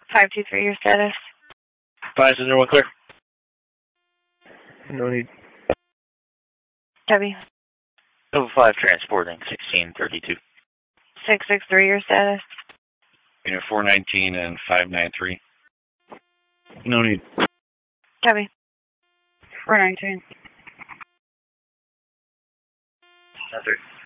523, your status. 501 clear. No need. Copy. Level 5 transporting 1632. 663, your status. Unit 419 and 593. No need. Copy. 419. Center.